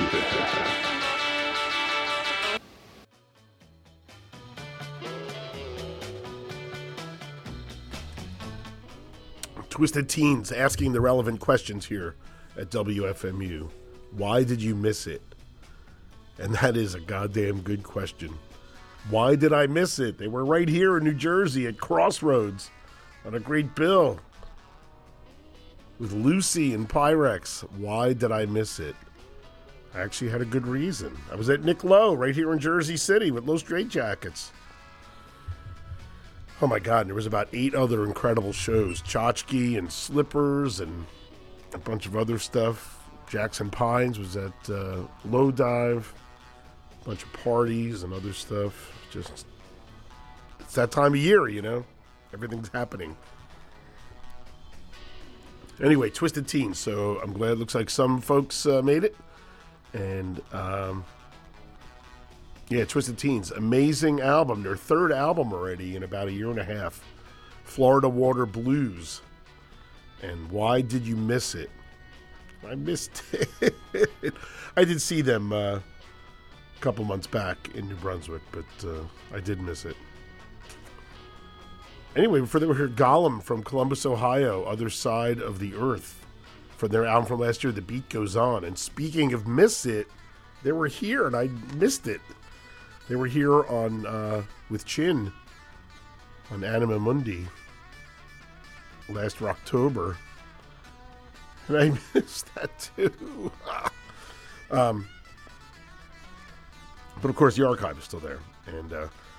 Twisted Teens asking the relevant questions here at WFMU. Why did you miss it? And that is a goddamn good question. Why did I miss it? They were right here in New Jersey at Crossroads on a great bill with Lucy and Pyrex. Why did I miss it? I actually had a good reason. I was at Nick Lowe right here in Jersey City with Los Straitjackets. Oh my God, there was about 8 other incredible shows. Tchotchke and Slippers and a bunch of other stuff. Jackson Pines was at Low Dive. A bunch of parties and other stuff. Just, it's that time of year, you know. Everything's happening. Anyway, Twisted Teens. So I'm glad it looks like some folks made it. And, yeah, Twisted Teens. Amazing album. Their 3rd album already in about a year and a half. Florida Water Blues. And why did you miss it? I missed it. I did see them a couple months back in New Brunswick, but I did miss it. Anyway, before that, we heard Gollum from Columbus, Ohio, Other Side of the Earth, from their album from last year, The Beat Goes On. And speaking of miss it, they were here, and I missed it. They were here on with Chin on Anima Mundi last October. And I missed that too. But of course, the archive is still there. And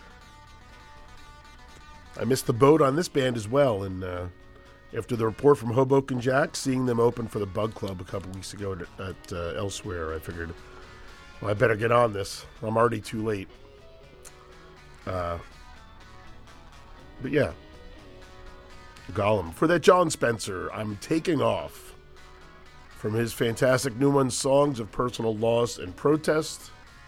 I missed the boat on this band as well. And after the report from Hoboken Jack, seeing them open for the Bug Club a couple weeks ago at Elsewhere, I figured, well, I better get on this. I'm already too late. But yeah. Gollum. For that John Spencer, I'm taking off from his fantastic new one, Songs of Personal Loss and Protest.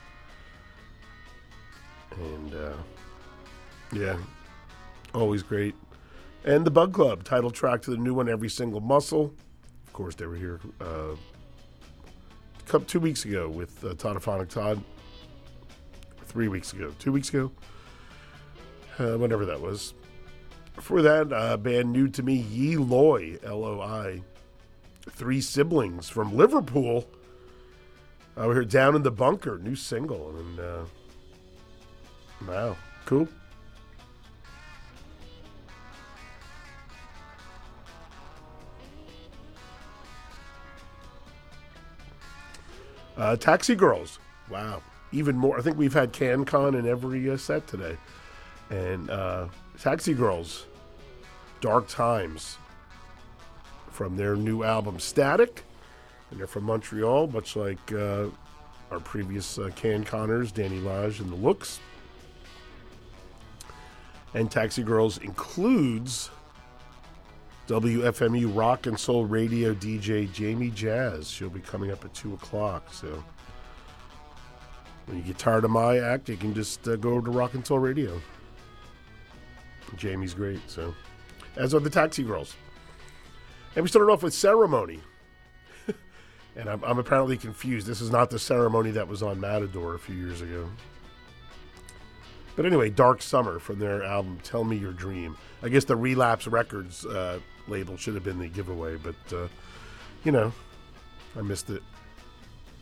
And, yeah, always great. And the Bug Club, title track to the new one, Every Single Muscle. Of course, they were here 2 weeks ago with Todophonic Todd. 3 weeks ago. 2 weeks ago? Whenever that was. Before that, band new to me, Ye Loi, L-O-I. 3 siblings from Liverpool. We heard Down in the Bunker, new single. And, wow, cool. Taxi Girls, wow, even more. I think we've had CanCon in every set today. And Taxi Girls, Dark Times, from their new album Static. And they're from Montreal, much like our previous CanConners, Danny Lage and the Looks. And Taxi Girls includes WFMU Rock and Soul Radio DJ Jamie Jazz. She'll be coming up at 2 o'clock. So when you get tired of my act, you can just go over to Rock and Soul Radio. Jamie's great, so. As are the Taxi Girls. And we started off with Ceremony. And I'm apparently confused. This is not the Ceremony that was on Matador a few years ago. But anyway, Dark Summer from their album Tell Me Your Dream. I guess the Relapse Records label should have been the giveaway, but, you know, I missed it.